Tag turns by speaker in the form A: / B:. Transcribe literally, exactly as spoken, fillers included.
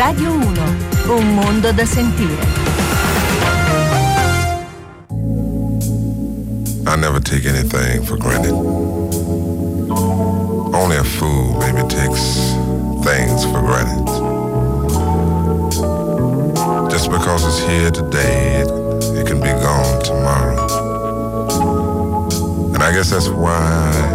A: Radio uno, un mondo da sentire.
B: I never take anything for granted. Only a fool maybe takes things for granted. Just because it's here today, it, it can be gone tomorrow. And I guess that's why